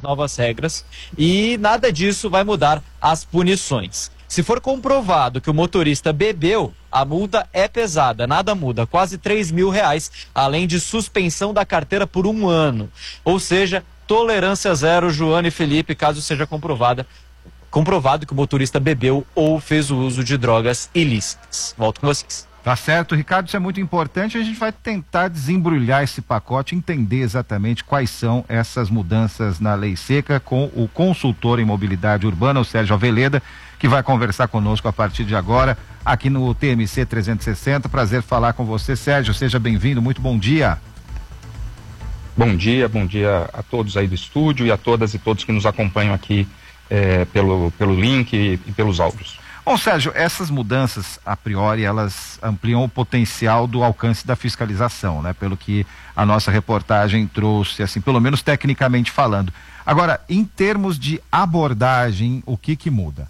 novas regras e nada disso vai mudar as punições. Se for comprovado que o motorista bebeu, a multa é pesada, nada muda, quase R$3.000, além de suspensão da carteira por 1 ano. Ou seja, tolerância zero, Joana e Felipe, caso seja comprovado que o motorista bebeu ou fez o uso de drogas ilícitas. Volto com vocês. Tá certo, Ricardo, isso é muito importante. A gente vai tentar desembrulhar esse pacote, entender exatamente quais são essas mudanças na lei seca com o consultor em mobilidade urbana, o Sérgio Aveleda, que vai conversar conosco a partir de agora aqui no TMC 360. Prazer falar com você, Sérgio. Seja bem-vindo. Muito bom dia. Bom dia a todos aí do estúdio e a todas e todos que nos acompanham aqui pelo link e pelos áudios. Bom, Sérgio, essas mudanças, a priori, elas ampliam o potencial do alcance da fiscalização, né? Pelo que a nossa reportagem trouxe, assim, pelo menos tecnicamente falando. Agora, em termos de abordagem, o que muda?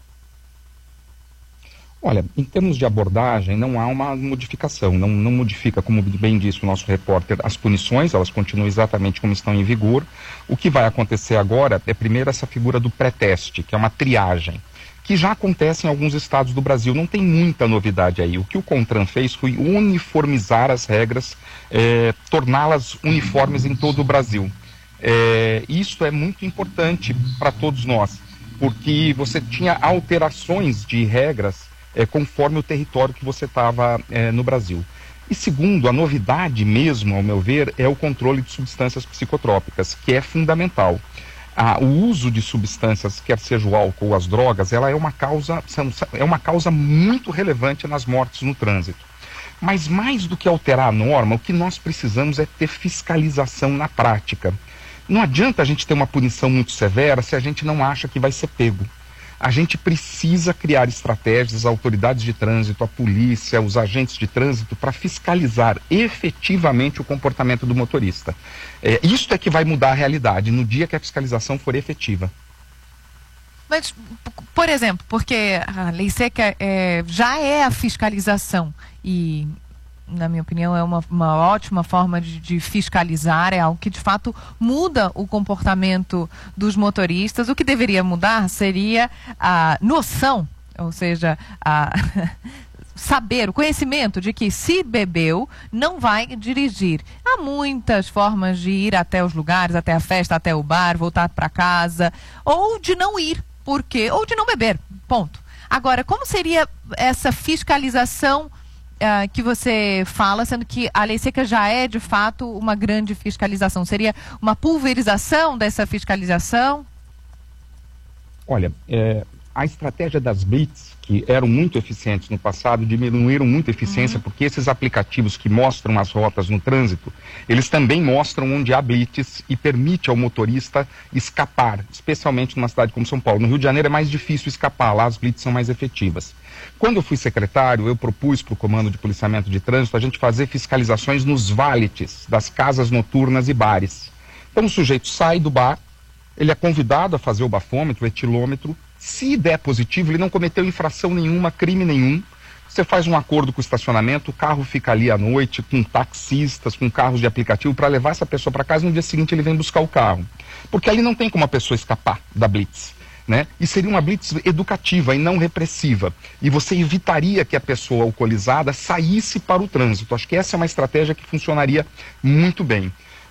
Olha, em termos de abordagem, não há uma modificação, não modifica, como bem disse o nosso repórter, as punições, elas continuam exatamente como estão em vigor. O que vai acontecer agora é primeiro essa figura do pré-teste, que é uma triagem, que já acontece em alguns estados do Brasil. Não tem muita novidade aí. O que o CONTRAN fez foi uniformizar as regras, torná-las uniformes em todo o Brasil. Isso é muito importante para todos nós, porque você tinha alterações de regras conforme o território que você estava no Brasil. E segundo, a novidade mesmo, ao meu ver, é o controle de substâncias psicotrópicas, que é fundamental. O uso de substâncias, quer seja o álcool ou as drogas, ela é uma causa muito relevante nas mortes no trânsito. Mas mais do que alterar a norma, o que nós precisamos é ter fiscalização na prática. Não adianta a gente ter uma punição muito severa se a gente não acha que vai ser pego. A gente precisa criar estratégias, as autoridades de trânsito, a polícia, os agentes de trânsito, para fiscalizar efetivamente o comportamento do motorista. Isso é que vai mudar a realidade no dia que a fiscalização for efetiva. Mas, por exemplo, porque a lei seca já é a fiscalização e, na minha opinião, é uma ótima forma de fiscalizar, é algo que de fato muda o comportamento dos motoristas. O que deveria mudar seria a noção, ou seja, saber, o conhecimento de que se bebeu, não vai dirigir. Há muitas formas de ir até os lugares, até a festa, até o bar, voltar para casa, ou de não ir, ou de não beber, ponto. Agora, como seria essa fiscalização que você fala, sendo que a lei seca já é de fato uma grande fiscalização? Seria uma pulverização dessa fiscalização? Olha, a estratégia das blitz, que eram muito eficientes no passado, diminuíram muito a eficiência, porque esses aplicativos que mostram as rotas no trânsito, eles também mostram onde há blitz e permite ao motorista escapar, especialmente numa cidade como São Paulo. No Rio de Janeiro é mais difícil escapar, lá as blitz são mais efetivas. Quando eu fui secretário, eu propus para o Comando de Policiamento de Trânsito a gente fazer fiscalizações nos valetes das casas noturnas e bares. Então o sujeito sai do bar, ele é convidado a fazer o bafômetro, o etilômetro. Se der positivo, ele não cometeu infração nenhuma, crime nenhum. Você faz um acordo com o estacionamento, o carro fica ali à noite com taxistas, com carros de aplicativo para levar essa pessoa para casa, e no dia seguinte ele vem buscar o carro. Porque ali não tem como a pessoa escapar da blitz, né? E seria uma blitz educativa e não repressiva. E você evitaria que a pessoa alcoolizada saísse para o trânsito. Acho que essa é uma estratégia que funcionaria muito bem.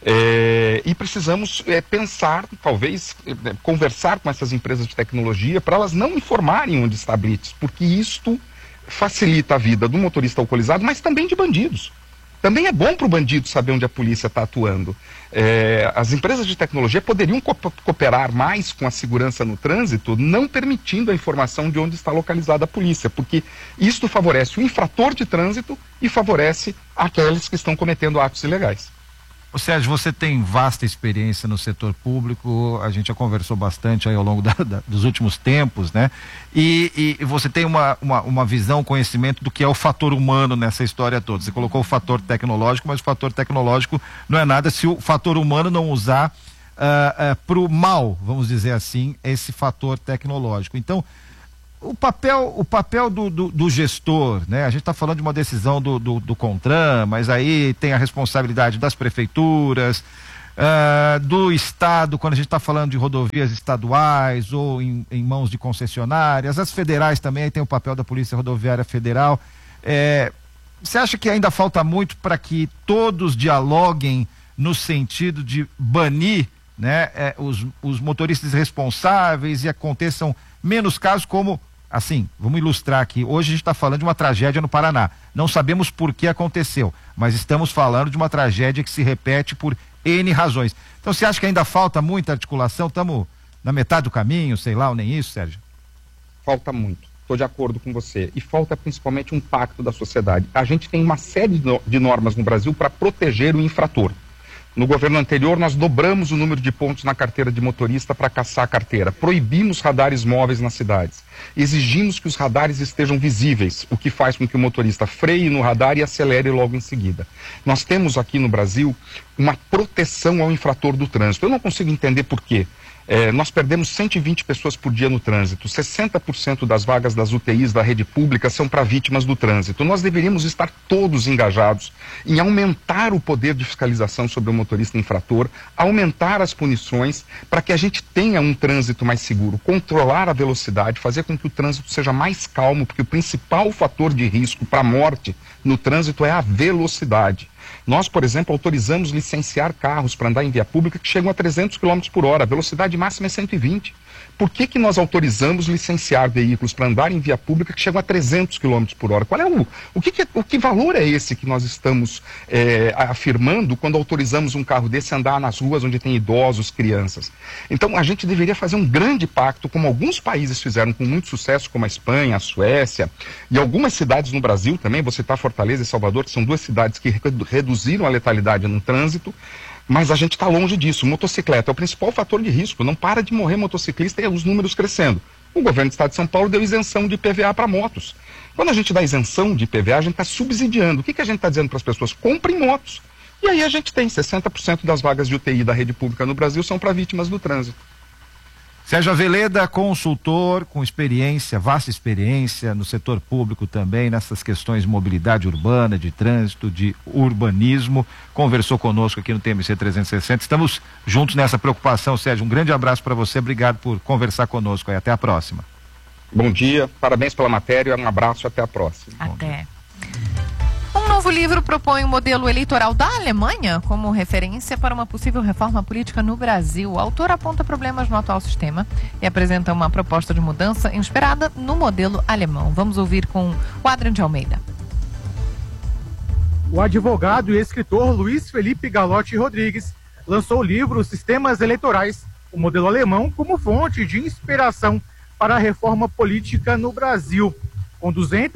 E precisamos pensar, talvez, conversar com essas empresas de tecnologia para elas não informarem onde está a blitz, porque isto facilita a vida do motorista alcoolizado, mas também de bandidos. Também é bom para o bandido saber onde a polícia está atuando. As empresas de tecnologia poderiam cooperar mais com a segurança no trânsito, não permitindo a informação de onde está localizada a polícia, porque isto favorece o infrator de trânsito e favorece aqueles que estão cometendo atos ilegais. Ô Sérgio, você tem vasta experiência no setor público, a gente já conversou bastante aí ao longo dos últimos tempos, né? E você tem uma visão, conhecimento do que é o fator humano nessa história toda. Você colocou o fator tecnológico, mas o fator tecnológico não é nada se o fator humano não usar para o mal, vamos dizer assim, esse fator tecnológico. Então, o papel do gestor, né? A gente está falando de uma decisão do CONTRAN, mas aí tem a responsabilidade das prefeituras. do Estado, quando a gente está falando de rodovias estaduais ou em mãos de concessionárias, as federais também, aí tem o papel da Polícia Rodoviária Federal. Você acha que ainda falta muito para que todos dialoguem no sentido de banir, né, os motoristas responsáveis e aconteçam menos casos como, assim, vamos ilustrar aqui, hoje a gente está falando de uma tragédia no Paraná, não sabemos por que aconteceu, mas estamos falando de uma tragédia que se repete por N razões. Então você acha que ainda falta muita articulação? Estamos na metade do caminho, sei lá, ou nem isso, Sérgio? Falta muito, estou de acordo com você, e falta principalmente um pacto da sociedade. A gente tem uma série de normas no Brasil para proteger o infrator. No governo anterior, nós dobramos o número de pontos na carteira de motorista para caçar a carteira. Proibimos radares móveis nas cidades. Exigimos que os radares estejam visíveis, o que faz com que o motorista freie no radar e acelere logo em seguida. Nós temos aqui no Brasil uma proteção ao infrator do trânsito. Eu não consigo entender por quê. Nós perdemos 120 pessoas por dia no trânsito. 60% das vagas das UTIs da rede pública são para vítimas do trânsito. Nós deveríamos estar todos engajados em aumentar o poder de fiscalização sobre o motorista infrator, aumentar as punições para que a gente tenha um trânsito mais seguro, controlar a velocidade, fazer com que o trânsito seja mais calmo, porque o principal fator de risco para a morte no trânsito é a velocidade. Nós, por exemplo, autorizamos licenciar carros para andar em via pública que chegam a 300 km por hora, a velocidade máxima é 120. Por que nós autorizamos licenciar veículos para andar em via pública que chegam a 300 km por hora? Qual é o que valor é esse que nós estamos afirmando quando autorizamos um carro desse a andar nas ruas onde tem idosos, crianças? Então, a gente deveria fazer um grande pacto, como alguns países fizeram com muito sucesso, como a Espanha, a Suécia, e algumas cidades no Brasil também, vou citar Fortaleza e Salvador, que são duas cidades que reduziram a letalidade no trânsito. Mas a gente está longe disso. Motocicleta é o principal fator de risco. Não para de morrer motociclista e os números crescendo. O governo do estado de São Paulo deu isenção de IPVA para motos. Quando a gente dá isenção de IPVA, a gente está subsidiando. O que a gente está dizendo para as pessoas? Comprem motos. E aí a gente tem 60% das vagas de UTI da rede pública no Brasil são para vítimas do trânsito. Sérgio Aveleda, consultor com experiência, vasta experiência no setor público também, nessas questões de mobilidade urbana, de trânsito, de urbanismo, conversou conosco aqui no TMC 360. Estamos juntos nessa preocupação, Sérgio. Um grande abraço para você, obrigado por conversar conosco e até a próxima. Bom dia, parabéns pela matéria, um abraço, até a próxima. Até. Um novo livro propõe um modelo eleitoral da Alemanha como referência para uma possível reforma política no Brasil. O autor aponta problemas no atual sistema e apresenta uma proposta de mudança inspirada no modelo alemão. Vamos ouvir com o Adrian de Almeida. O advogado e escritor Luiz Felipe Galotti Rodrigues lançou o livro Sistemas Eleitorais, o modelo alemão, como fonte de inspiração para a reforma política no Brasil. Com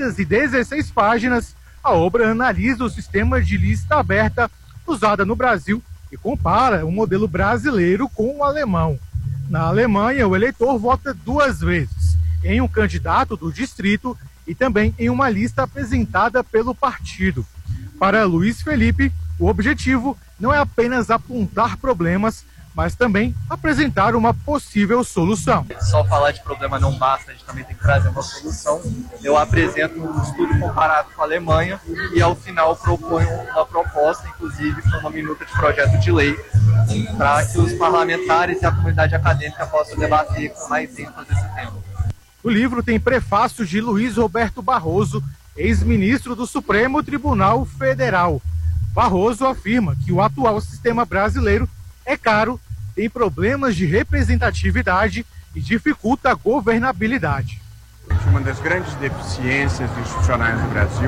216 páginas, a obra analisa o sistema de lista aberta usada no Brasil e compara o modelo brasileiro com o alemão. Na Alemanha, o eleitor vota 2 vezes, em um candidato do distrito e também em uma lista apresentada pelo partido. Para Luiz Felipe, o objetivo não é apenas apontar problemas, mas também apresentar uma possível solução. Só falar de problema não basta, a gente também tem que trazer uma solução. Eu apresento um estudo comparado com a Alemanha e ao final proponho uma proposta, inclusive com uma minuta de projeto de lei, para que os parlamentares e a comunidade acadêmica possam debater com mais ênfase esse tema. O livro tem prefácio de Luiz Roberto Barroso, ex-ministro do Supremo Tribunal Federal. Barroso afirma que o atual sistema brasileiro é caro, tem problemas de representatividade e dificulta a governabilidade. Uma das grandes deficiências institucionais do Brasil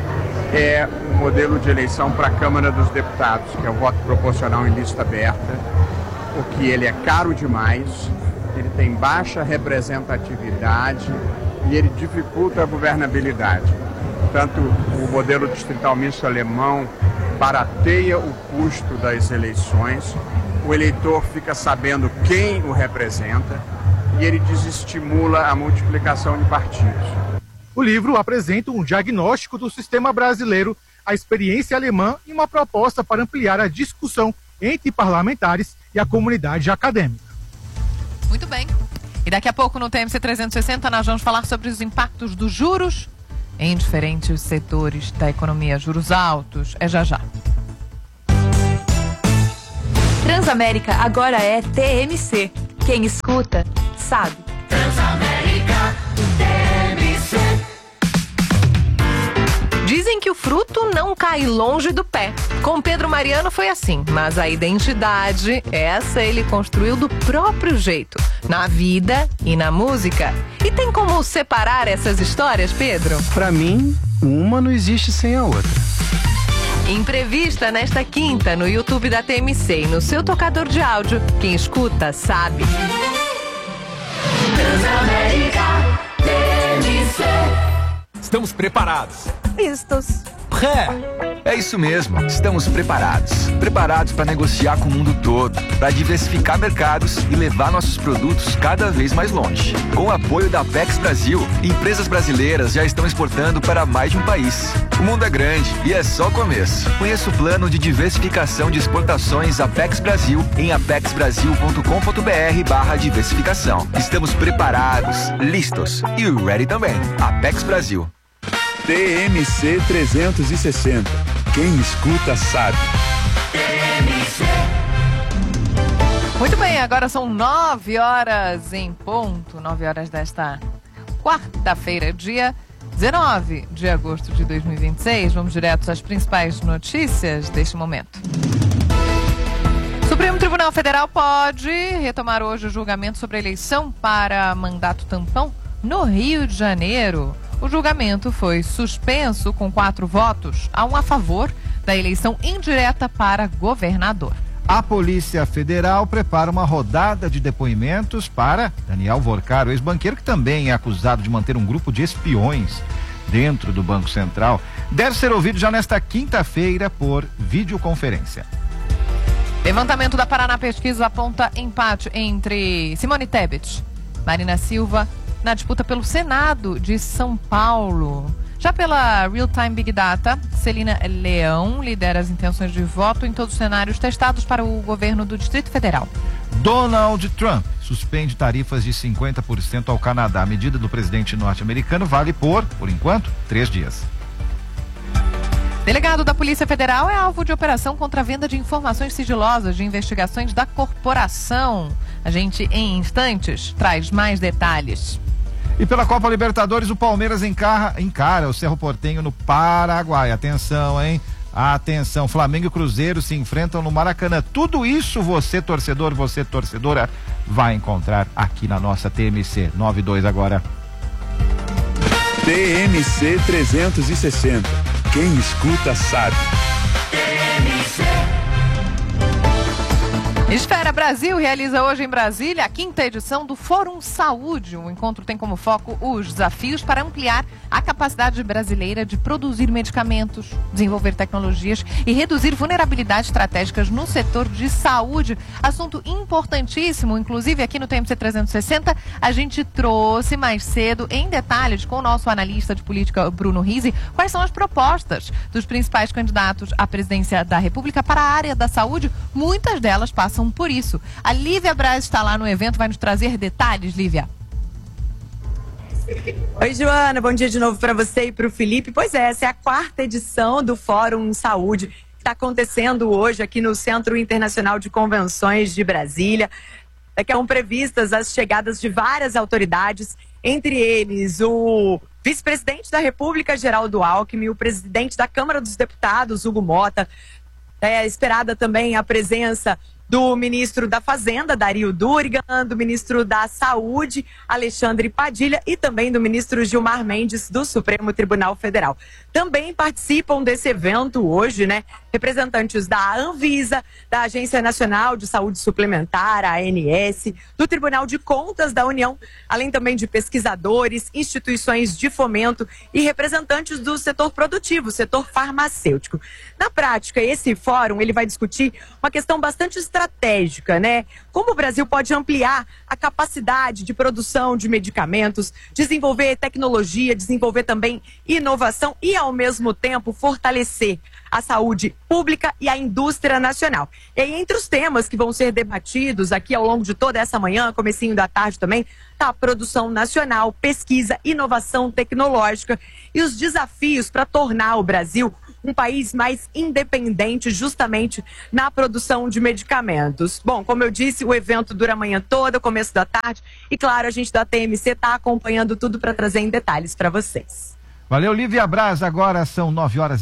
é o modelo de eleição para a Câmara dos Deputados, que é o voto proporcional em lista aberta, porque ele é caro demais, ele tem baixa representatividade e ele dificulta a governabilidade. Portanto, o modelo distrital misto alemão barateia o custo das eleições, o eleitor fica sabendo quem o representa e ele desestimula a multiplicação de partidos. O livro apresenta um diagnóstico do sistema brasileiro, a experiência alemã e uma proposta para ampliar a discussão entre parlamentares e a comunidade acadêmica. Muito bem. E daqui a pouco no TMC 360 nós vamos falar sobre os impactos dos juros em diferentes setores da economia. Juros altos. É já já. Transamérica agora é TMC. Quem escuta, sabe. Transamérica, TMC. Dizem que o fruto não cai longe do pé. Com Pedro Mariano foi assim, mas a identidade, essa ele construiu do próprio jeito, na vida e na música. E tem como separar essas histórias, Pedro? Pra mim, uma não existe sem a outra. Entrevista nesta quinta no YouTube da TMC e no seu tocador de áudio. Quem escuta, sabe. Transamérica, TMC. Estamos preparados. Vistos. É isso mesmo, estamos preparados. Preparados para negociar com o mundo todo, para diversificar mercados e levar nossos produtos cada vez mais longe. Com o apoio da Apex Brasil, empresas brasileiras já estão exportando para mais de um país. O mundo é grande e é só o começo. Conheça o plano de diversificação de exportações Apex Brasil em apexbrasil.com.br/diversificação. Estamos preparados, listos e ready também. Apex Brasil. TMC 360. Quem escuta sabe. Muito bem, agora são 9 horas em ponto, 9 horas desta quarta-feira, dia 19 de agosto de 2026. Vamos direto às principais notícias deste momento. O Supremo Tribunal Federal pode retomar hoje o julgamento sobre a eleição para mandato tampão no Rio de Janeiro. O julgamento foi suspenso com 4 votos a 1 a favor da eleição indireta para governador. A Polícia Federal prepara uma rodada de depoimentos para Daniel Vorcar, o ex-banqueiro que também é acusado de manter um grupo de espiões dentro do Banco Central. Deve ser ouvido já nesta quinta-feira por videoconferência. Levantamento da Paraná Pesquisa aponta empate entre Simone Tebet, Marina Silva, na disputa pelo Senado de São Paulo. Já pela Real Time Big Data, Celina Leão lidera as intenções de voto em todos os cenários testados para o governo do Distrito Federal. Donald Trump suspende tarifas de 50% ao Canadá. A medida do presidente norte-americano vale por enquanto, 3 dias. Delegado da Polícia Federal é alvo de operação contra a venda de informações sigilosas de investigações da corporação. A gente, em instantes, traz mais detalhes. E pela Copa Libertadores, o Palmeiras encara o Cerro Porteño no Paraguai. Atenção, hein? Atenção, Flamengo e Cruzeiro se enfrentam no Maracanã. Tudo isso você, torcedor, você, torcedora, vai encontrar aqui na nossa TMC 92 agora. TMC 360. Quem escuta sabe. Esfera Brasil realiza hoje em Brasília a 5ª edição do Fórum Saúde. O encontro tem como foco os desafios para ampliar a capacidade brasileira de produzir medicamentos, desenvolver tecnologias e reduzir vulnerabilidades estratégicas no setor de saúde. Assunto importantíssimo, inclusive aqui no TMC 360, a gente trouxe mais cedo em detalhes com o nosso analista de política, Bruno Rizzi, quais são as propostas dos principais candidatos à presidência da República para a área da saúde. Muitas delas passam por isso. A Lívia Braz está lá no evento, vai nos trazer detalhes, Lívia. Oi, Joana, bom dia de novo para você e para o Felipe. Pois é, essa é a 4ª edição do Fórum Saúde, que está acontecendo hoje aqui no Centro Internacional de Convenções de Brasília. Daqui são previstas as chegadas de várias autoridades, entre eles o vice-presidente da República, Geraldo Alckmin, o presidente da Câmara dos Deputados, Hugo Mota. É esperada também a presença do ministro da Fazenda, Dario Durigan, do ministro da Saúde, Alexandre Padilha, e também do ministro Gilmar Mendes, do Supremo Tribunal Federal. Também participam desse evento hoje, representantes da Anvisa, da Agência Nacional de Saúde Suplementar, a ANS, do Tribunal de Contas da União, além também de pesquisadores, instituições de fomento e representantes do setor produtivo, setor farmacêutico. Na prática, esse fórum ele vai discutir uma questão bastante estratégica, Como o Brasil pode ampliar a capacidade de produção de medicamentos, desenvolver tecnologia, desenvolver também inovação e, ao mesmo tempo, fortalecer a saúde pública e a indústria nacional. E aí, entre os temas que vão ser debatidos aqui ao longo de toda essa manhã, comecinho da tarde também, está a produção nacional, pesquisa, inovação tecnológica e os desafios para tornar o Brasil um país mais independente justamente na produção de medicamentos. Bom, como eu disse, o evento dura a manhã toda, começo da tarde, e claro, a gente da TMC está acompanhando tudo para trazer em detalhes para vocês. Valeu, Lívia Braz. Agora são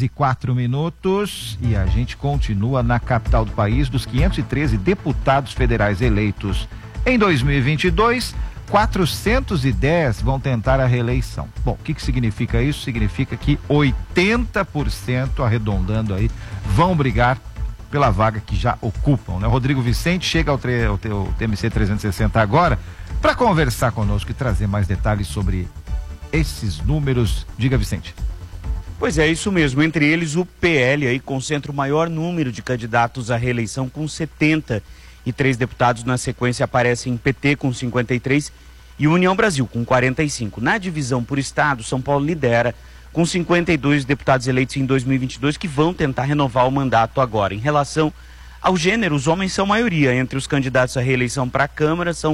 9h04 e a gente continua na capital do país. Dos 513 deputados federais eleitos em 2022, 410 vão tentar a reeleição. Bom, o que significa isso? Significa que 80%, arredondando aí, vão brigar pela vaga que já ocupam, né? O Rodrigo Vicente chega ao TMC 360 agora para conversar conosco e trazer mais detalhes sobre esses números. Diga, Vicente. Pois é, isso mesmo. Entre eles, o PL aí concentra o maior número de candidatos à reeleição, com 73 deputados. Na sequência aparecem PT com 53 e União Brasil com 45. Na divisão por estado, São Paulo lidera com 52 deputados eleitos em 2022 que vão tentar renovar o mandato agora. Em relação ao gênero, os homens são maioria. Entre os candidatos à reeleição para a Câmara são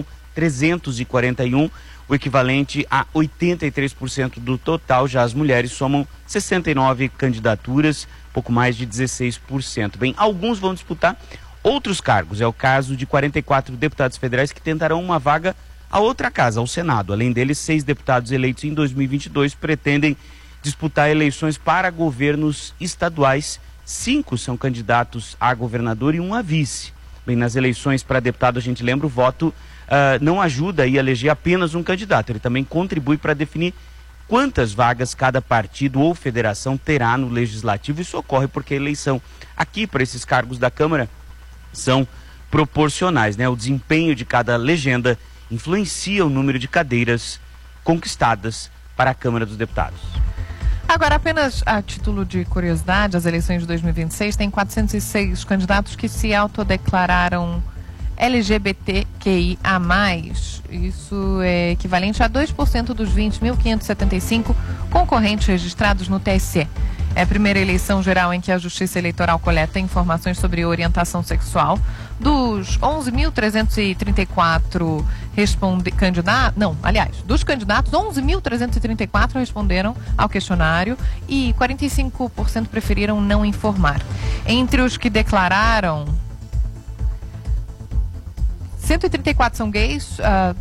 341, o equivalente a 83% do total. Já as mulheres somam 69 candidaturas, pouco mais de 16%. Bem, alguns vão disputar outros cargos. É o caso de 44 deputados federais que tentarão uma vaga a outra casa, ao Senado. Além deles, 6 deputados eleitos em 2022 pretendem disputar eleições para governos estaduais. 5 são candidatos a governador e 1 a vice. Bem, nas eleições para deputado, a gente lembra, o voto não ajuda a eleger apenas um candidato. Ele também contribui para definir quantas vagas cada partido ou federação terá no legislativo. Isso ocorre porque a eleição aqui para esses cargos da Câmara são proporcionais, né? O desempenho de cada legenda influencia o número de cadeiras conquistadas para a Câmara dos Deputados. Agora, apenas a título de curiosidade, as eleições de 2026 têm 406 candidatos que se autodeclararam LGBTQIA+. Isso é equivalente a 2% dos 20.575 concorrentes registrados no TSE. É a primeira eleição geral em que a Justiça Eleitoral coleta informações sobre orientação sexual. Dos 11.334 dos candidatos, 11.334 responderam ao questionário e 45% preferiram não informar. Entre os que declararam, 134 são gays,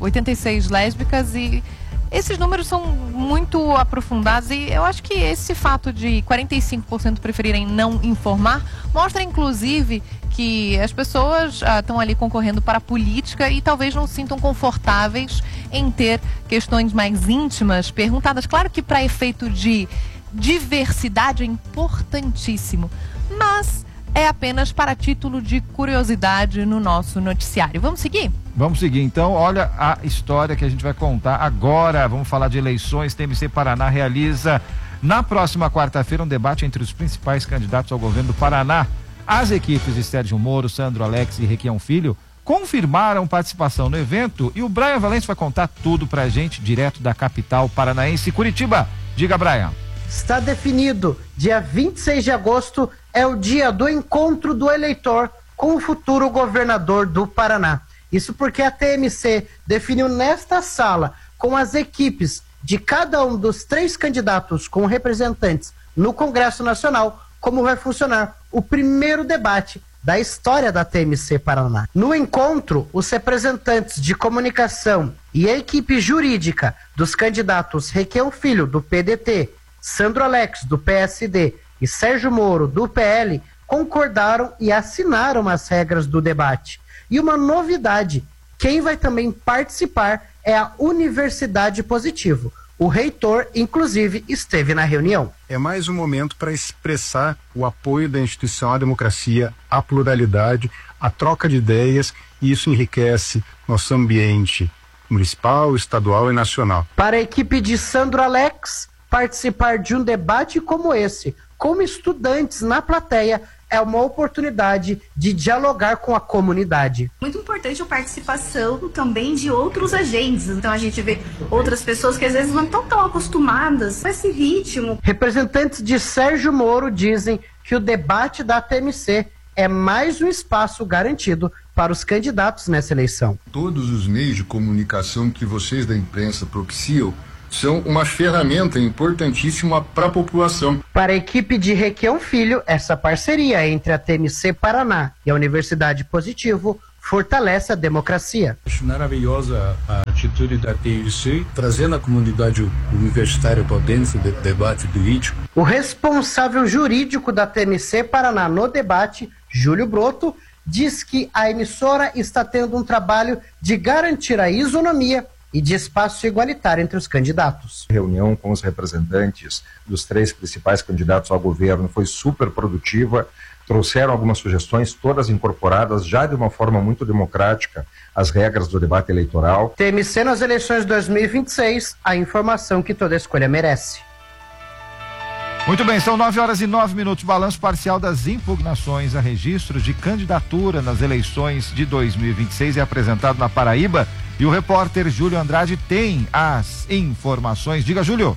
86 lésbicas, e esses números são muito aprofundados, e eu acho que esse fato de 45% preferirem não informar mostra, inclusive, que as pessoas estão ali concorrendo para a política e talvez não se sintam confortáveis em ter questões mais íntimas perguntadas. Claro que para efeito de diversidade é importantíssimo, mas é apenas para título de curiosidade no nosso noticiário. Vamos seguir? Vamos seguir, então. Olha a história que a gente vai contar agora. Vamos falar de eleições. TMC Paraná realiza na próxima quarta-feira um debate entre os principais candidatos ao governo do Paraná. As equipes de Sérgio Moro, Sandro Alex e Requião Filho confirmaram participação no evento, e o Brian Valente vai contar tudo pra gente, direto da capital paranaense, Curitiba. Diga, Brian. Está definido, dia 26 de agosto é o dia do encontro do eleitor com o futuro governador do Paraná. Isso porque a TMC definiu nesta sala, com as equipes de cada um dos 3 candidatos com representantes no Congresso Nacional, como vai funcionar o primeiro debate da história da TMC Paraná. No encontro, os representantes de comunicação e a equipe jurídica dos candidatos Requião Filho, do PDT, Sandro Alex, do PSD, e Sérgio Moro, do PL, concordaram e assinaram as regras do debate. E uma novidade, quem vai também participar é a Universidade Positivo. O reitor, inclusive, esteve na reunião. É mais um momento para expressar o apoio da instituição à democracia, à pluralidade, à troca de ideias, e isso enriquece nosso ambiente municipal, estadual e nacional. Para a equipe de Sandro Alex, participar de um debate como esse, como estudantes na plateia, é uma oportunidade de dialogar com a comunidade. Muito importante a participação também de outros agentes. Então a gente vê outras pessoas que às vezes não estão tão acostumadas com esse ritmo. Representantes de Sérgio Moro dizem que o debate da TMC é mais um espaço garantido para os candidatos nessa eleição. Todos os meios de comunicação que vocês da imprensa propiciam são uma ferramenta importantíssima para a população. Para a equipe de Requião Filho, essa parceria entre a TMC Paraná e a Universidade Positivo fortalece a democracia. Acho maravilhosa a atitude da TMC, trazendo a comunidade universitária para dentro do debate político. O responsável jurídico da TMC Paraná no debate, Júlio Broto, diz que a emissora está tendo um trabalho de garantir a isonomia e de espaço igualitário entre os candidatos. A reunião com os representantes dos 3 principais candidatos ao governo foi super produtiva, trouxeram algumas sugestões, todas incorporadas já de uma forma muito democrática às regras do debate eleitoral. TMC nas eleições de 2026, a informação que toda escolha merece. Muito bem, são 9h09, balanço parcial das impugnações a registros de candidatura nas eleições de 2026 é apresentado na Paraíba e o repórter Júlio Andrade tem as informações. Diga, Júlio.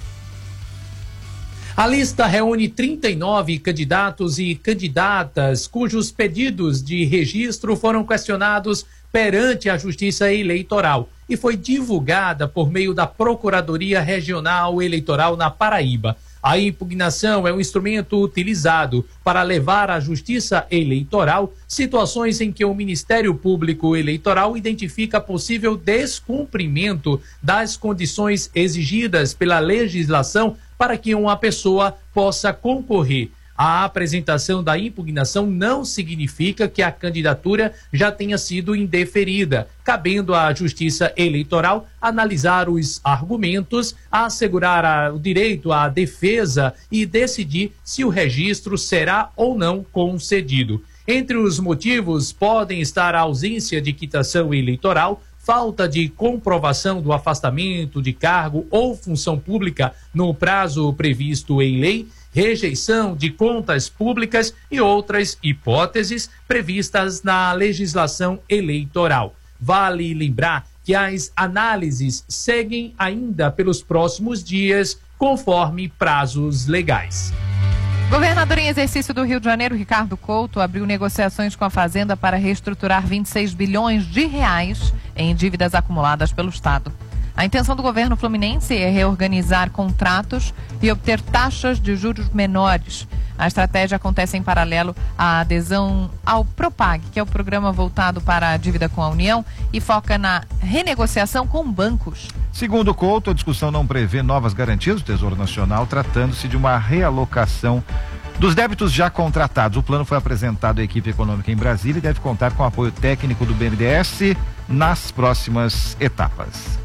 A lista reúne 39 candidatos e candidatas cujos pedidos de registro foram questionados perante a Justiça Eleitoral e foi divulgada por meio da Procuradoria Regional Eleitoral na Paraíba. A impugnação é um instrumento utilizado para levar à Justiça Eleitoral situações em que o Ministério Público Eleitoral identifica possível descumprimento das condições exigidas pela legislação para que uma pessoa possa concorrer. A apresentação da impugnação não significa que a candidatura já tenha sido indeferida, cabendo à Justiça Eleitoral analisar os argumentos, assegurar o direito à defesa e decidir se o registro será ou não concedido. Entre os motivos podem estar a ausência de quitação eleitoral, falta de comprovação do afastamento de cargo ou função pública no prazo previsto em lei, rejeição de contas públicas e outras hipóteses previstas na legislação eleitoral. Vale lembrar que as análises seguem ainda pelos próximos dias, conforme prazos legais. Governador em exercício do Rio de Janeiro, Ricardo Couto, abriu negociações com a Fazenda para reestruturar 26 bilhões de reais em dívidas acumuladas pelo Estado. A intenção do governo fluminense é reorganizar contratos e obter taxas de juros menores. A estratégia acontece em paralelo à adesão ao Propag, que é o programa voltado para a dívida com a União e foca na renegociação com bancos. Segundo Couto, a discussão não prevê novas garantias do Tesouro Nacional, tratando-se de uma realocação dos débitos já contratados. O plano foi apresentado à equipe econômica em Brasília e deve contar com o apoio técnico do BNDES nas próximas etapas.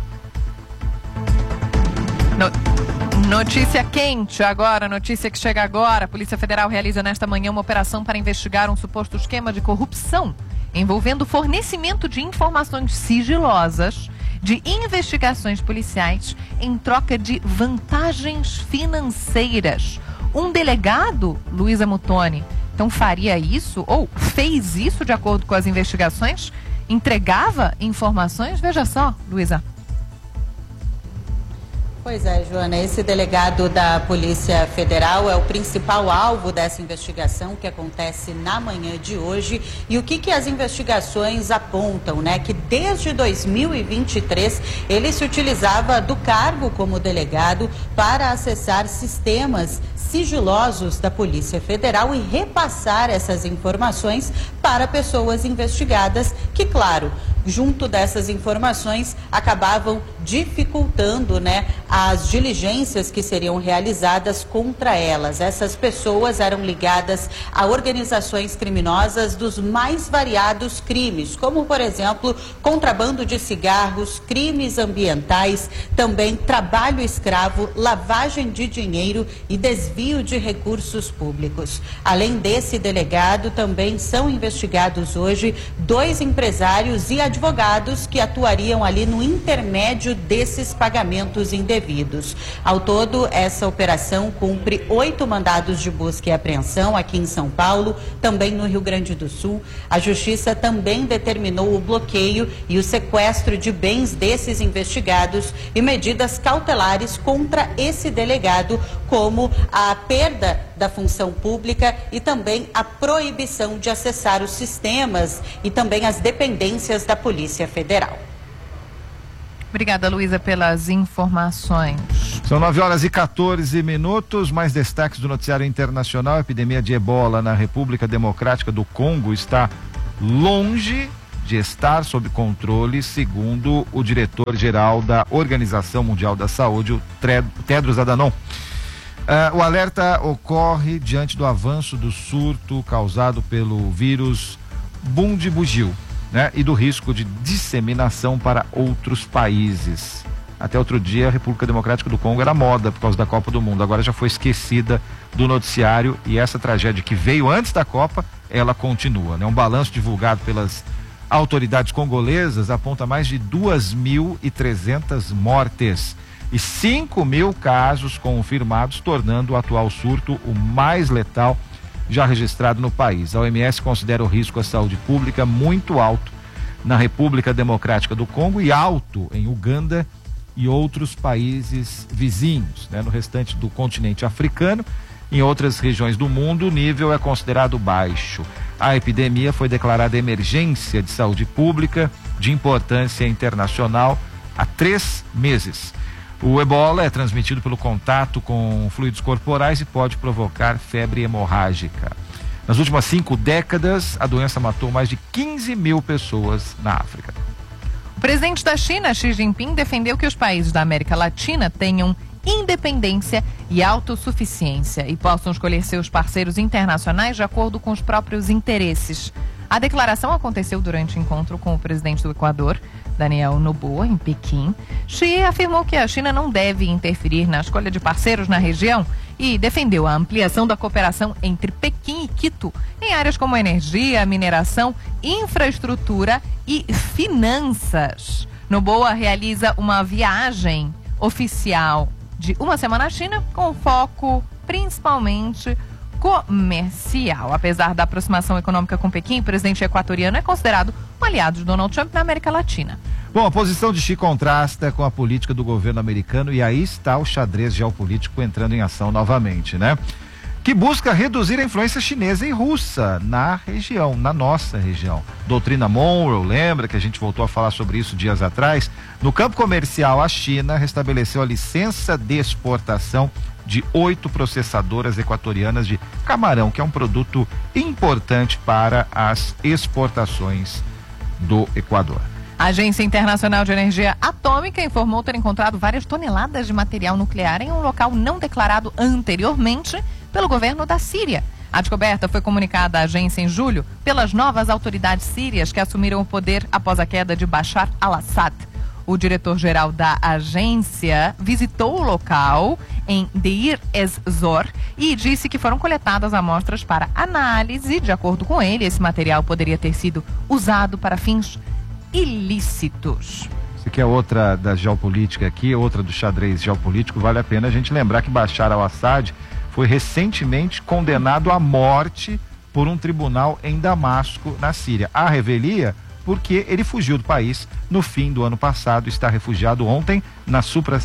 Notícia quente agora, notícia que chega agora. A Polícia Federal realiza nesta manhã uma operação para investigar um suposto esquema de corrupção envolvendo fornecimento de informações sigilosas de investigações policiais em troca de vantagens financeiras. Um delegado, Luísa Muttoni, então faria isso ou fez isso de acordo com as investigações? Entregava informações? Veja só, Luísa. Pois é, Joana, esse delegado da Polícia Federal é o principal alvo dessa investigação que acontece na manhã de hoje. E o que as investigações apontam, né? Que desde 2023 ele se utilizava do cargo como delegado para acessar sistemas sigilosos da Polícia Federal e repassar essas informações para pessoas investigadas que, claro, junto dessas informações acabavam dificultando, né, as diligências que seriam realizadas contra elas. Essas pessoas eram ligadas a organizações criminosas dos mais variados crimes, como, por exemplo, contrabando de cigarros, crimes ambientais, também trabalho escravo, lavagem de dinheiro e desvio de recursos públicos. Além desse delegado, também são investigados hoje 2 empresários e advogados que atuariam ali no intermédio desses pagamentos indevidos. Ao todo, essa operação cumpre 8 mandados de busca e apreensão aqui em São Paulo, também no Rio Grande do Sul. A Justiça também determinou o bloqueio e o sequestro de bens desses investigados e medidas cautelares contra esse delegado, como a perda da função pública e também a proibição de acessar os sistemas e também as dependências da Polícia Federal. Obrigada, Luísa, pelas informações. São 9h14. Mais destaques do noticiário internacional. A epidemia de ebola na República Democrática do Congo está longe de estar sob controle, segundo o diretor-geral da Organização Mundial da Saúde, o Tedros Adhanom. O alerta ocorre diante do avanço do surto causado pelo vírus Bundibugyo, né, e do risco de disseminação para outros países. Até outro dia, a República Democrática do Congo era moda por causa da Copa do Mundo. Agora já foi esquecida do noticiário e essa tragédia que veio antes da Copa, ela continua, né? Um balanço divulgado pelas autoridades congolesas aponta mais de 2.300 mortes e 5.000 casos confirmados, tornando o atual surto o mais letal já registrado no país. A OMS considera o risco à saúde pública muito alto na República Democrática do Congo e alto em Uganda e outros países vizinhos, né? No restante do continente africano, em outras regiões do mundo, o nível é considerado baixo. A epidemia foi declarada emergência de saúde pública de importância internacional há 3 meses. O ebola é transmitido pelo contato com fluidos corporais e pode provocar febre hemorrágica. Nas últimas 5 décadas, a doença matou mais de 15.000 pessoas na África. O presidente da China, Xi Jinping, defendeu que os países da América Latina tenham independência e autossuficiência e possam escolher seus parceiros internacionais de acordo com os próprios interesses. A declaração aconteceu durante o encontro com o presidente do Equador, Daniel Noboa, em Pequim. Xi afirmou que a China não deve interferir na escolha de parceiros na região e defendeu a ampliação da cooperação entre Pequim e Quito em áreas como energia, mineração, infraestrutura e finanças. Noboa realiza uma viagem oficial de 1 semana à China com foco principalmente comercial. Apesar da aproximação econômica com Pequim, o presidente equatoriano é considerado um aliado de Donald Trump na América Latina. Bom, a posição de Xi contrasta com a política do governo americano e aí está o xadrez geopolítico entrando em ação novamente, né? Que busca reduzir a influência chinesa e russa na região, na nossa região. Doutrina Monroe, lembra que a gente voltou a falar sobre isso dias atrás? No campo comercial, a China restabeleceu a licença de exportação de 8 processadoras equatorianas de camarão, que é um produto importante para as exportações do Equador. A Agência Internacional de Energia Atômica informou ter encontrado várias toneladas de material nuclear em um local não declarado anteriormente pelo governo da Síria. A descoberta foi comunicada à agência em julho pelas novas autoridades sírias que assumiram o poder após a queda de Bashar al-Assad. O diretor-geral da agência visitou o local em Deir ez-Zor e disse que foram coletadas amostras para análise. De acordo com ele, esse material poderia ter sido usado para fins ilícitos. Isso aqui é outra da geopolítica aqui, outra do xadrez geopolítico. Vale a pena a gente lembrar que Bashar al-Assad foi recentemente condenado à morte por um tribunal em Damasco, na Síria. A revelia porque ele fugiu do país no fim do ano passado, está refugiado na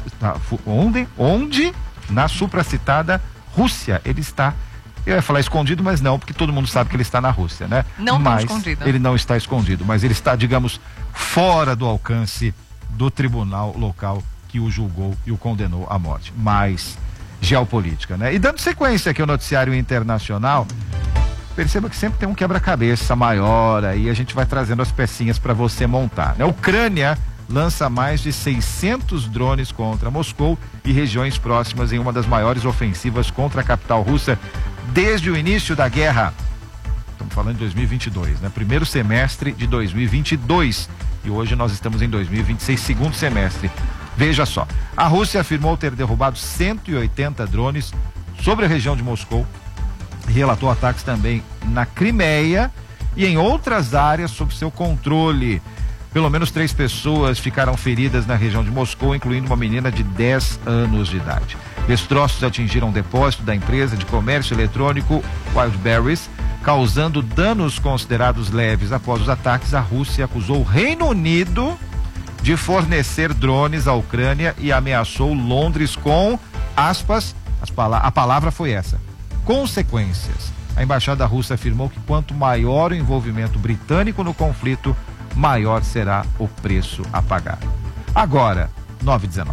supracitada Rússia. Ele está, eu ia falar escondido, mas não, porque todo mundo sabe que ele está na Rússia, né? Não mas escondido. Ele não está escondido, mas ele está, digamos, fora do alcance do tribunal local que o julgou e o condenou à morte. Mais geopolítica, né? E dando sequência aqui ao noticiário internacional, perceba que sempre tem um quebra-cabeça maior aí, a gente vai trazendo as pecinhas para você montar, né? A Ucrânia lança mais de 600 drones contra Moscou e regiões próximas em uma das maiores ofensivas contra a capital russa desde o início da guerra. Estamos falando de 2022, né? Primeiro semestre de 2022 e hoje nós estamos em 2026, segundo semestre. Veja só, a Rússia afirmou ter derrubado 180 drones sobre a região de Moscou, relatou ataques também na Crimeia e em outras áreas sob seu controle. Pelo menos 3 pessoas ficaram feridas na região de Moscou, incluindo uma menina de 10 anos de idade. Destroços atingiram um depósito da empresa de comércio eletrônico Wildberries, causando danos considerados leves. Após os ataques, a Rússia acusou o Reino Unido de fornecer drones à Ucrânia e ameaçou Londres com, aspas, a palavra foi essa, consequências. A embaixada russa afirmou que quanto maior o envolvimento britânico no conflito, maior será o preço a pagar. Agora, 9h19.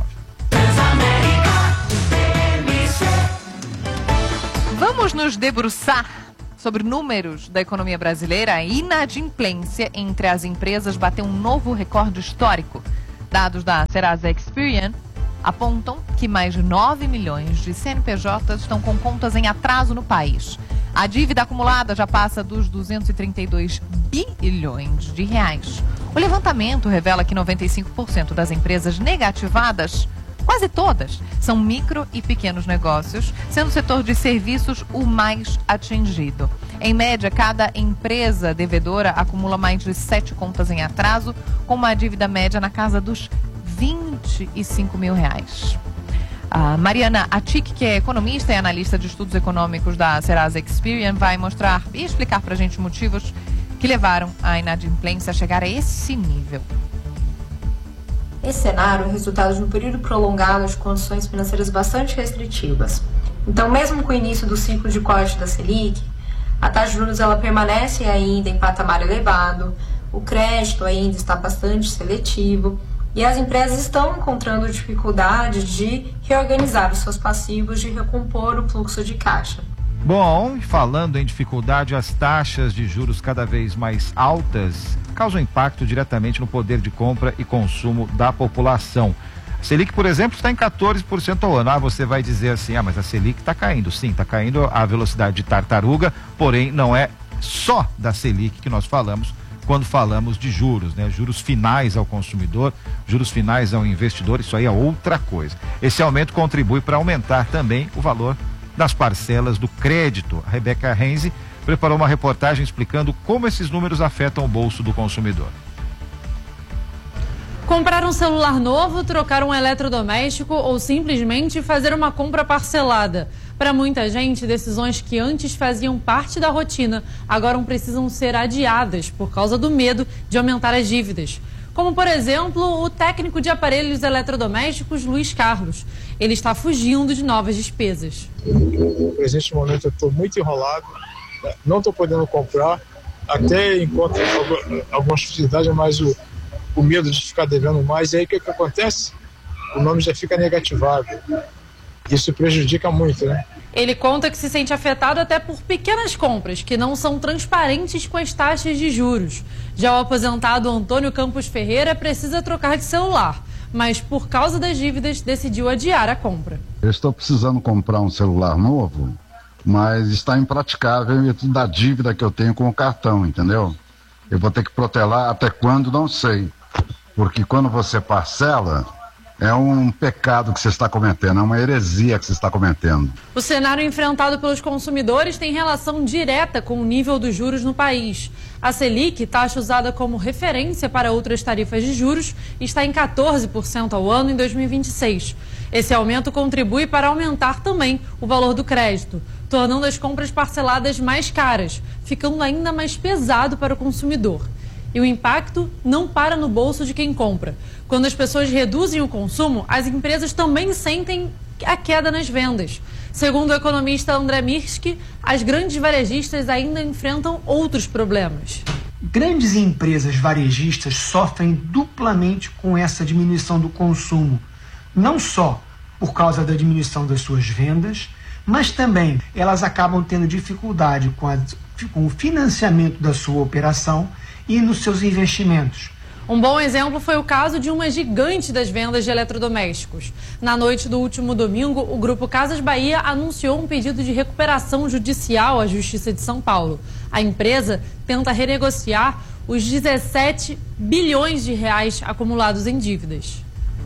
Vamos nos debruçar sobre números da economia brasileira. A inadimplência entre as empresas bateu um novo recorde histórico. Dados da Serasa Experian apontam que mais de 9 milhões de CNPJs estão com contas em atraso no país. A dívida acumulada já passa dos 232 bilhões de reais. O levantamento revela que 95% das empresas negativadas, quase todas, são micro e pequenos negócios, sendo o setor de serviços o mais atingido. Em média, cada empresa devedora acumula mais de 7 contas em atraso, com uma dívida média na casa dos 25 mil reais. A Mariana Atic, que é economista e analista de estudos econômicos da Serasa Experian, vai mostrar e explicar para a gente motivos que levaram a inadimplência a chegar a esse nível. Esse cenário é resultado de um período prolongado de condições financeiras bastante restritivas. Então, mesmo com o início do ciclo de corte da Selic, a taxa de juros ela permanece ainda em patamar elevado, o crédito ainda está bastante seletivo e as empresas estão encontrando dificuldade de reorganizar os seus passivos, de recompor o fluxo de caixa. Bom, falando em dificuldade, as taxas de juros cada vez mais altas causam impacto diretamente no poder de compra e consumo da população. A Selic, por exemplo, está em 14% ao ano. Você vai dizer assim, mas a Selic está caindo. Sim, está caindo a velocidade de tartaruga, porém não é só da Selic que nós falamos quando falamos de juros, né? Juros finais ao consumidor, juros finais ao investidor, isso aí é outra coisa. Esse aumento contribui para aumentar também o valor das parcelas do crédito. A Rebeca Renzi preparou uma reportagem explicando como esses números afetam o bolso do consumidor. Comprar um celular novo, trocar um eletrodoméstico ou simplesmente fazer uma compra parcelada. Para muita gente, decisões que antes faziam parte da rotina agora precisam ser adiadas por causa do medo de aumentar as dívidas. Como, por exemplo, o técnico de aparelhos eletrodomésticos Luiz Carlos. Ele está fugindo de novas despesas. No presente momento eu estou muito enrolado, não estou podendo comprar, até encontro algumas facilidades, mas o medo de ficar devendo mais. E aí o que acontece? O nome já fica negativado. Isso prejudica muito, né? Ele conta que se sente afetado até por pequenas compras que não são transparentes com as taxas de juros. Já o aposentado Antônio Campos Ferreira precisa trocar de celular, mas por causa das dívidas decidiu adiar a compra. Eu estou precisando comprar um celular novo, mas está impraticável em virtude da dívida que eu tenho com o cartão, entendeu? Eu vou ter que protelar até quando, não sei. Porque quando você parcela, é um pecado que você está cometendo, é uma heresia que você está cometendo. O cenário enfrentado pelos consumidores tem relação direta com o nível dos juros no país. A Selic, taxa usada como referência para outras tarifas de juros, está em 14% ao ano em 2026. Esse aumento contribui para aumentar também o valor do crédito, tornando as compras parceladas mais caras, ficando ainda mais pesado para o consumidor. E o impacto não para no bolso de quem compra. Quando as pessoas reduzem o consumo, as empresas também sentem a queda nas vendas. Segundo o economista André Mirsky, as grandes varejistas ainda enfrentam outros problemas. Grandes empresas varejistas sofrem duplamente com essa diminuição do consumo. Não só por causa da diminuição das suas vendas, mas também elas acabam tendo dificuldade com o financiamento da sua operação e nos seus investimentos. Um bom exemplo foi o caso de uma gigante das vendas de eletrodomésticos. Na noite do último domingo, o Grupo Casas Bahia anunciou um pedido de recuperação judicial à Justiça de São Paulo. A empresa tenta renegociar os 17 bilhões de reais acumulados em dívidas.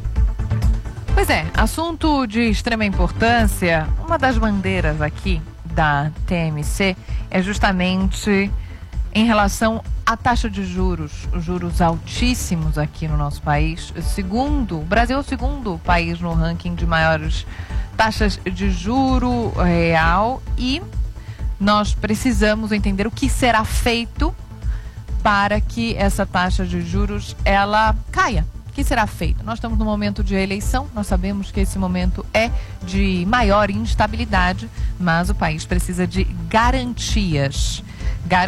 Pois é, assunto de extrema importância. Uma das bandeiras aqui da TMC é justamente em relação à taxa de juros altíssimos aqui no nosso país. O Brasil é o segundo país no ranking de maiores taxas de juro real e nós precisamos entender o que será feito para que essa taxa de juros ela caia. O que será feito? Nós estamos no momento de eleição, nós sabemos que esse momento é de maior instabilidade, mas o país precisa de garantias.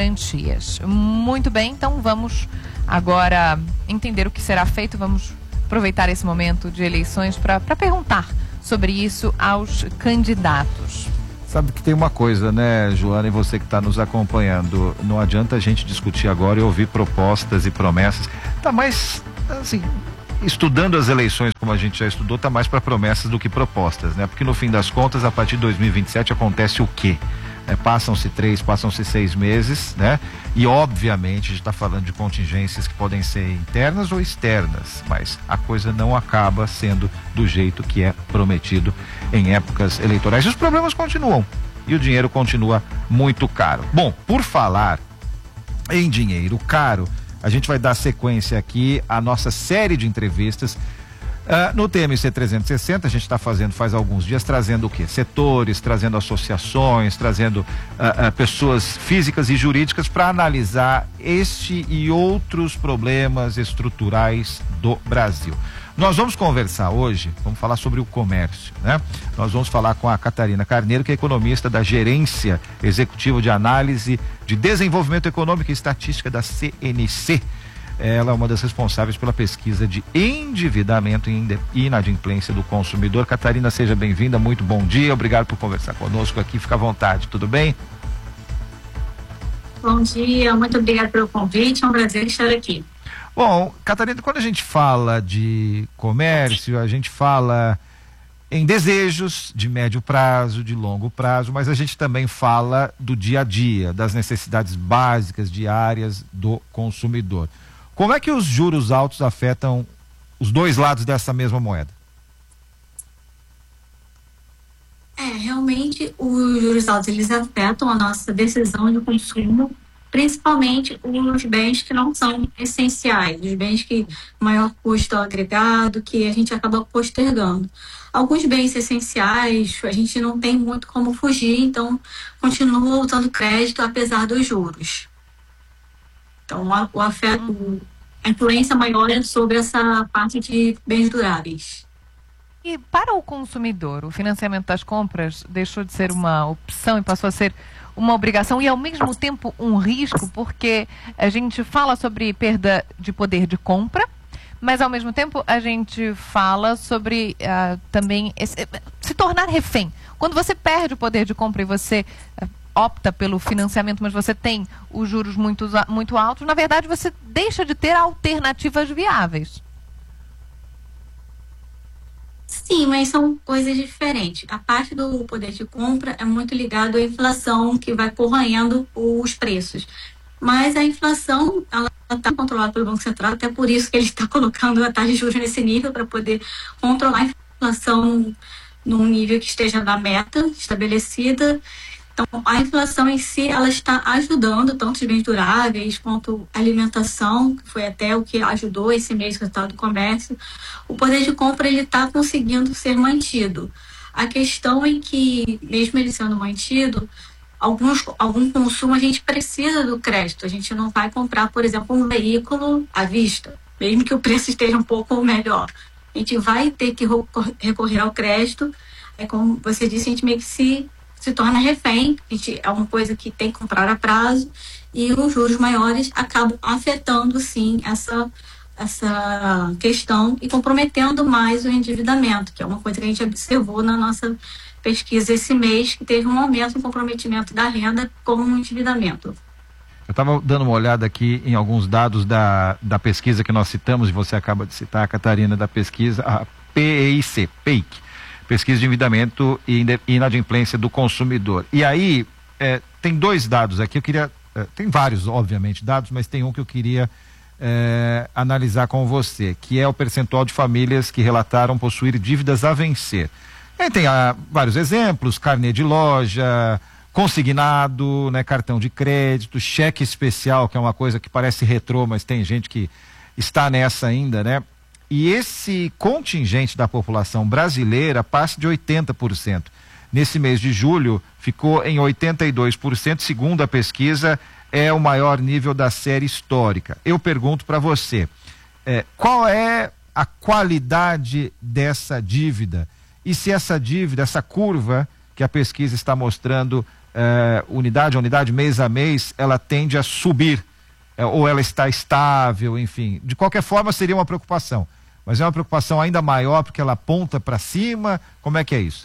Muito bem, então vamos agora entender o que será feito. Vamos aproveitar esse momento de eleições para perguntar sobre isso aos candidatos. Sabe que tem uma coisa, né, Joana, e você que está nos acompanhando, não adianta a gente discutir agora e ouvir propostas e promessas, tá mais, assim, estudando as eleições como a gente já estudou, tá mais para promessas do que propostas, né, porque no fim das contas, a partir de 2027 acontece o quê? Passam-se 6 meses, né? E obviamente a gente está falando de contingências que podem ser internas ou externas, mas a coisa não acaba sendo do jeito que é prometido em épocas eleitorais. E os problemas continuam e o dinheiro continua muito caro. Bom, por falar em dinheiro caro, a gente vai dar sequência aqui à nossa série de entrevistas. No TMC 360 a gente está fazendo faz alguns dias, trazendo o quê? Setores, trazendo associações, trazendo pessoas físicas e jurídicas para analisar este e outros problemas estruturais do Brasil. Nós vamos conversar hoje, vamos falar sobre o comércio, né? Nós vamos falar com a Catarina Carneiro, que é economista da Gerência Executiva de Análise de Desenvolvimento Econômico e Estatística da CNC. Ela é uma das responsáveis pela pesquisa de endividamento e inadimplência do consumidor. Catarina, seja bem-vinda, muito bom dia, obrigado por conversar conosco aqui, fica à vontade, tudo bem? Bom dia, muito obrigada pelo convite, é um prazer estar aqui. Bom, Catarina, quando a gente fala de comércio, a gente fala em desejos de médio prazo, de longo prazo, mas a gente também fala do dia a dia, das necessidades básicas diárias do consumidor. Como é que os juros altos afetam os dois lados dessa mesma moeda? Realmente os juros altos eles afetam a nossa decisão de consumo, principalmente os bens que não são essenciais, os bens que maior custo agregado, que a gente acaba postergando. Alguns bens essenciais a gente não tem muito como fugir, então continua usando crédito apesar dos juros. Então, o afeto, a influência maior é sobre essa parte de bens duráveis. E para o consumidor, o financiamento das compras deixou de ser uma opção e passou a ser uma obrigação e, ao mesmo tempo, um risco, porque a gente fala sobre perda de poder de compra, mas, ao mesmo tempo, a gente fala sobre também se tornar refém. Quando você perde o poder de compra e você opta pelo financiamento, mas você tem os juros muito altos, na verdade você deixa de ter alternativas viáveis. Sim, mas são coisas diferentes. A parte do poder de compra é muito ligado à inflação que vai corroendo os preços. Mas a inflação, ela está controlada pelo Banco Central, até por isso que ele está colocando a taxa de juros nesse nível, para poder controlar a inflação num nível que esteja na meta estabelecida. Então, a inflação em si, ela está ajudando tanto os bens duráveis quanto a alimentação, que foi até o que ajudou esse mês o resultado do comércio. O poder de compra, ele está conseguindo ser mantido. A questão é que, mesmo ele sendo mantido, algum consumo a gente precisa do crédito. A gente não vai comprar, por exemplo, um veículo à vista, mesmo que o preço esteja um pouco melhor. A gente vai ter que recorrer ao crédito. Como você disse, a gente meio que se torna refém, é uma coisa que tem que comprar a prazo, e os juros maiores acabam afetando, sim, essa questão e comprometendo mais o endividamento, que é uma coisa que a gente observou na nossa pesquisa esse mês, que teve um aumento no comprometimento da renda com o endividamento. Eu estava dando uma olhada aqui em alguns dados da pesquisa que nós citamos, e você acaba de citar, a Catarina, da pesquisa, a PEIC, Pesquisa de Endividamento e Inadimplência do Consumidor. E aí, tem dois dados aqui, eu queria, tem vários, obviamente, dados, mas tem um que eu queria analisar com você, que é o percentual de famílias que relataram possuir dívidas a vencer. E tem vários exemplos: carnê de loja, consignado, né, cartão de crédito, cheque especial, que é uma coisa que parece retrô, mas tem gente que está nessa ainda, né? E esse contingente da população brasileira passa de 80%. Nesse mês de julho, ficou em 82%, segundo a pesquisa, é o maior nível da série histórica. Eu pergunto para você, qual é a qualidade dessa dívida? E se essa dívida, essa curva que a pesquisa está mostrando, unidade a unidade, mês a mês, ela tende a subir, ou ela está estável, enfim. De qualquer forma, seria uma preocupação. mas é uma preocupação ainda maior porque ela aponta para cima. Como é que é isso?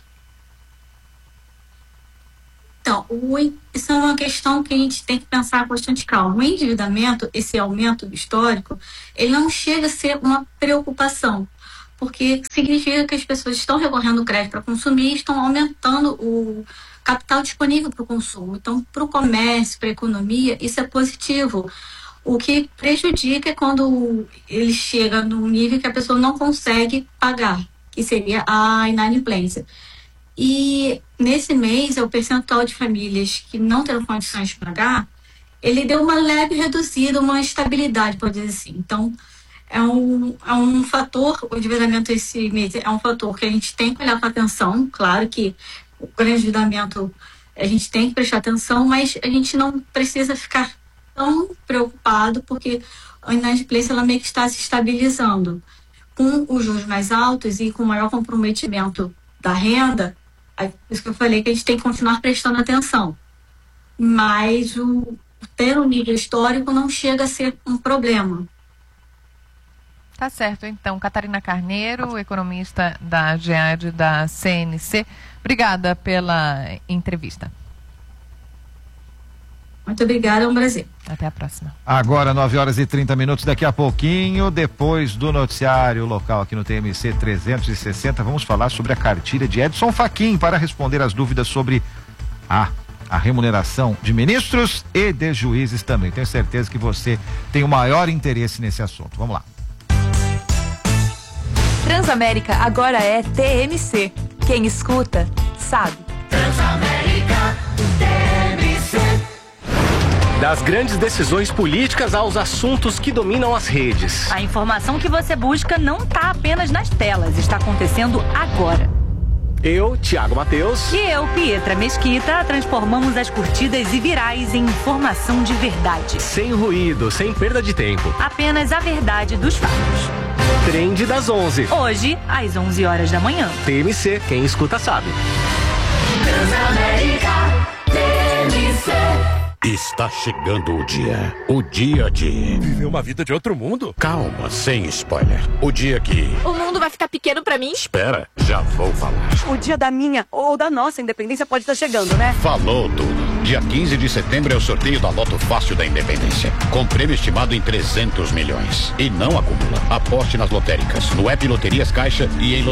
Então, isso é uma questão que a gente tem que pensar com bastante calma. O endividamento, esse aumento histórico, ele não chega a ser uma preocupação, porque significa que as pessoas estão recorrendo ao crédito para consumir e estão aumentando o capital disponível para o consumo. Então, para o comércio, para a economia, isso é positivo. O que prejudica é quando ele chega num nível que a pessoa não consegue pagar, que seria a inadimplência. E nesse mês, o percentual de famílias que não terão condições de pagar, ele deu uma leve reduzida, uma estabilidade, pode dizer assim. Então, é um fator, o endividamento esse mês é um fator que a gente tem que olhar com atenção. Claro que o grande endividamento a gente tem que prestar atenção, mas a gente não precisa ficar tão preocupado, porque a inadimplência ela meio que está se estabilizando. Com os juros mais altos e com o maior comprometimento da renda, é isso que eu falei, que a gente tem que continuar prestando atenção. Mas ter um nível histórico não chega a ser um problema. Tá certo, então. Catarina Carneiro, economista da GEAD da CNC. Obrigada pela entrevista. Muito obrigada, é um prazer. Até a próxima. Agora, 9h30, daqui a pouquinho, depois do noticiário local aqui no TMC 360, vamos falar sobre a cartilha de Edson Fachin para responder as dúvidas sobre a remuneração de ministros e de juízes também. Tenho certeza que você tem o maior interesse nesse assunto. Vamos lá. Transamérica agora é TMC. Quem escuta, sabe. Transamérica, TMC. Das grandes decisões políticas aos assuntos que dominam as redes. A informação que você busca não está apenas nas telas, está acontecendo agora. Eu, Thiago Mateus. E eu, Pietra Mesquita, transformamos as curtidas e virais em informação de verdade. Sem ruído, sem perda de tempo. Apenas a verdade dos fatos. Trend das 11. Hoje, às 11 horas da manhã. TMC, quem escuta sabe. Transamérica, TMC. Está chegando o dia de viver uma vida de outro mundo. Calma, sem spoiler. O dia que o mundo vai ficar pequeno pra mim? Espera, já vou falar. O dia da minha ou da nossa independência pode estar chegando, né? Falou tudo. Dia 15 de setembro é o sorteio da Loto Fácil da Independência, com prêmio estimado em 300 milhões. E não acumula. Aposte nas lotéricas, no app Loterias Caixa e em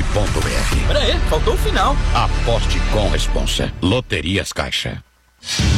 loteriasonline.caixa.gov.br. Pera aí, faltou o final. Aposte com responsa. Loterias Caixa.